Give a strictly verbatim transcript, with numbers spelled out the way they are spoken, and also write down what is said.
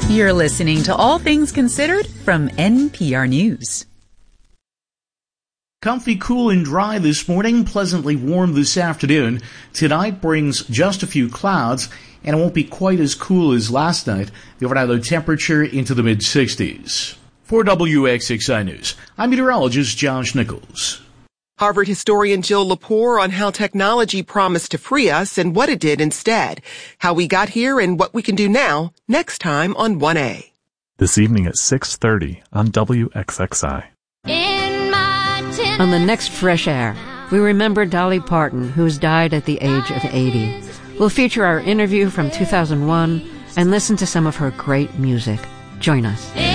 You're listening to All Things Considered from N P R News. Comfy, cool, and dry this morning, pleasantly warm this afternoon. Tonight brings just a few clouds, and it won't be quite as cool as last night. The overnight low temperature into the mid sixties. For W X X I News, I'm meteorologist Josh Nichols. Harvard historian Jill Lepore on how technology promised to free us and what it did instead. How we got here and what we can do now, next time on one A. This evening at six thirty on W X X I. In my tin- On the next Fresh Air, we remember Dolly Parton, who has died at the age of eighty. We'll feature our interview from two thousand one and listen to some of her great music. Join us.